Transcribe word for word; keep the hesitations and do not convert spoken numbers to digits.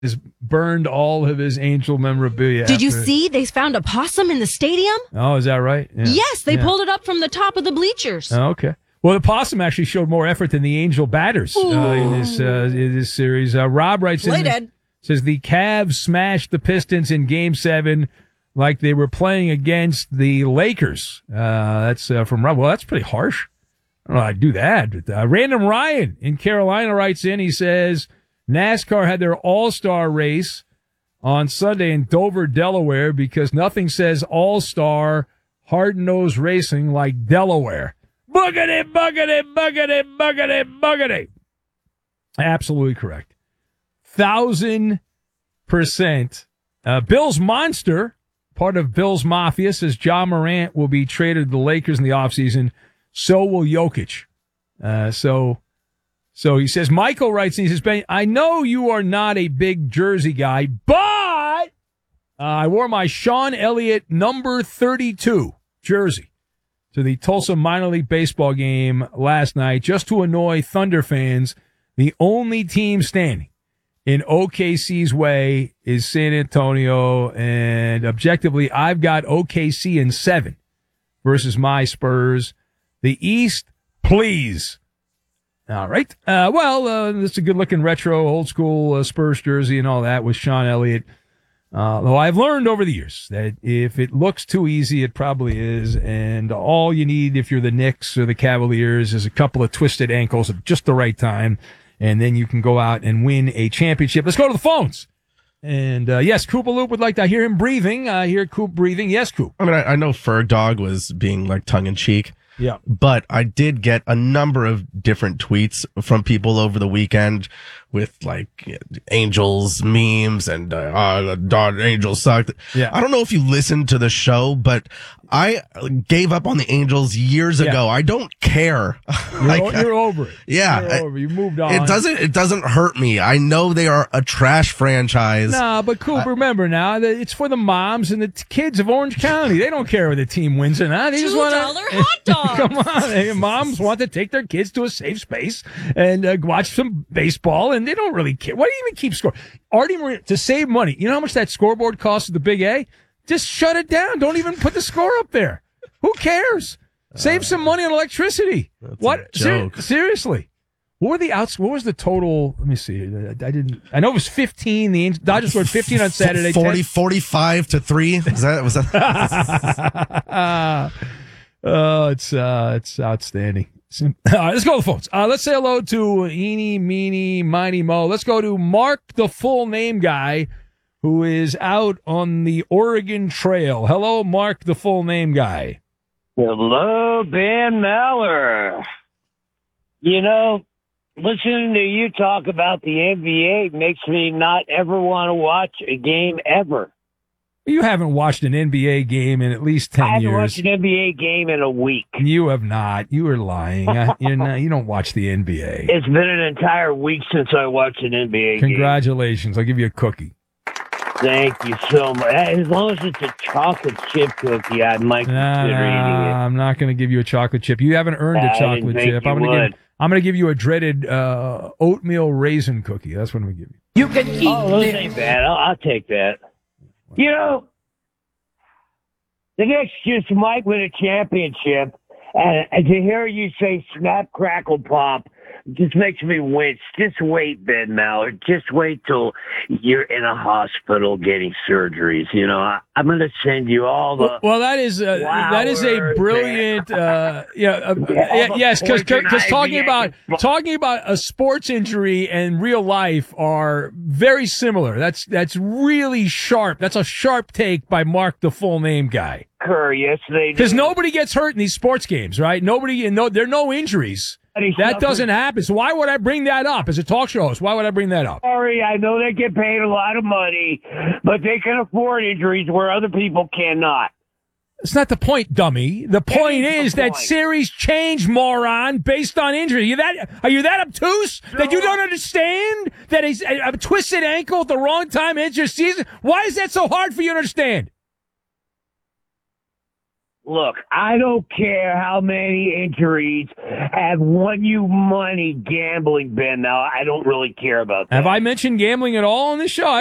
has burned all of his Angel memorabilia. Did you after- see they found a possum in the stadium? Oh, is that right? Yeah. Yes, they Yeah. pulled it up from the top of the bleachers. Oh, okay. Well, the possum actually showed more effort than the Angel batters uh, in this uh, in this series. Uh, Rob writes in, Play dead. says the Cavs smashed the Pistons in Game Seven like they were playing against the Lakers. Uh, that's uh, from Rob. Well, that's pretty harsh. I don't know how to do that. But, uh, Random Ryan in Carolina writes in. He says NASCAR had their All-Star race on Sunday in Dover, Delaware, because nothing says All-Star hard-nosed racing like Delaware. Boogity, boogity, boogity, boogity, boogity. Absolutely correct. Thousand percent. Uh, Bill's Monster, part of Bill's Mafia, says John Morant will be traded to the Lakers in the offseason. So will Jokic. Uh, so, so he says, Michael writes, and he says, Ben, I know you are not a big jersey guy, but uh, I wore my Sean Elliott number thirty-two jersey to the Tulsa minor league baseball game last night just to annoy Thunder fans. The only team standing in O K C's way is San Antonio, and objectively, I've got O K C in seven versus my Spurs. The East, please. All right. Uh, well, uh, it's a good-looking retro, old-school uh, Spurs jersey and all that with Sean Elliott. Uh, though I've learned over the years that if it looks too easy, it probably is. And all you need if you're the Knicks or the Cavaliers is a couple of twisted ankles at just the right time, and then you can go out and win a championship. Let's go to the phones. And, uh, yes, Koopa Loop would like to hear him breathing. I hear Coop breathing. Yes, Coop. I mean, I, I know Ferg Dog was being like tongue-in-cheek. Yeah. But I did get a number of different tweets from people over the weekend with like Angels memes and, uh, uh the Angels sucked. Yeah. I don't know if you listened to the show, but I gave up on the Angels years Yeah. ago. I don't care. You're, Like, o- you're over it. Yeah. You're over. You moved on. It doesn't, it doesn't hurt me. I know they are a trash franchise. No, but Coop, remember now that it's for the moms and the t- kids of Orange County. They don't care whether the team wins or not. They just Two want dollar hot dogs. Come on, hey, moms want to take their kids to a safe space and uh, watch some baseball, and they don't really care. Why do you even keep score? Artie Moreno, to save money, you know how much that scoreboard costs at the Big A? Just shut it down. Don't even put the score up there. Who cares? Save some money on electricity. What? Ser- joke. seriously. What were the outs? What was the total? Let me see. I didn't. I know it was fifteen. The Angels, Dodgers scored fifteen on Saturday. forty, forty-five to three. Was that, was that? Oh, it's uh, it's outstanding. All right, let's go to the phones. Uh, let's say hello to Eeny, Meeny, Miny, Mo. Let's go to Mark, the full name guy, who is out on the Oregon Trail. Hello, Mark, the full name guy. Hello, Ben Maller. You know, listening to you talk about the N B A makes me not ever want to watch a game ever. You haven't watched an N B A game in at least ten I haven't years. watched an N B A game in a week. You have not. You are lying. I- You're not, you don't watch the N B A. It's been an entire week since I watched an N B A game. Congratulations. I'll give you a cookie. Thank you so much. As long as it's a chocolate chip cookie, I might Nah, consider eating it. I'm not going to give you a chocolate chip. You haven't earned I a didn't chocolate think chip. you I'm going to would. give. I'm going to give you a dreaded uh, oatmeal raisin cookie. That's what I'm going to give you. You can eat oh, those ain't bad. I'll, I'll take that. You know, the next just might win a championship, and, and to hear you say snap, crackle, pop just makes me wince. Just wait, Ben Mallard. Just wait till you're in a hospital getting surgeries. You know, I, I'm going to send you all the. Well, well that is uh, that is a flowers brilliant. Uh, yeah, uh, all yeah, the yes, because poison talking ivy about and- talking about a sports injury and real life are very similar. That's that's really sharp. That's a sharp take by Mark, the full name guy. Occur, yes, they do. Because nobody gets hurt in these sports games, right? Nobody, and no, there are no injuries. That doesn't happen. So why would I bring that up as a talk show host? Why would I bring that up? Sorry, I know they get paid a lot of money, but they can afford injuries where other people cannot. It's not the point, dummy. The point is is the that point. series change, moron, based on injury. You that are you that obtuse that you don't understand that a, a, a twisted ankle at the wrong time ends your season? Why is that so hard for you to understand? look, I don't care how many injuries have won you money gambling, Ben. Now, I don't really care about that. Have I mentioned gambling at all on this show?